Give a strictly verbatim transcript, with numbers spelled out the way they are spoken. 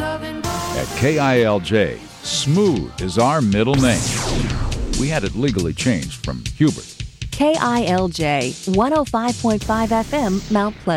At K I L J, Smooth is our middle name. We had it legally changed from Hubert. K I L J, one oh five point five F M, Mount Pleasant.